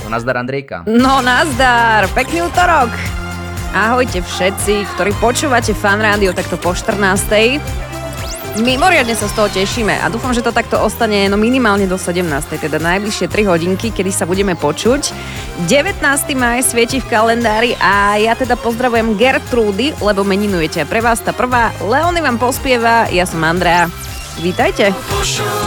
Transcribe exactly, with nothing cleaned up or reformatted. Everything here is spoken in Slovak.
Nazdar, Andrejka. No, nazdar, pekný útorok. Ahojte všetci, ktorí počúvate Fan Rádio takto po štrnástej. Mimoriadne sa z toho tešíme a dúfam, že to takto ostane no minimálne do sedemnástej, teda najbližšie tri hodinky, kedy sa budeme počuť. devätnásteho mája svieti v kalendári a ja teda pozdravujem Gertrúdy, lebo meninujete. Pre vás tá prvá, Leony vám pospieva, ja som Andrea. Vítajte.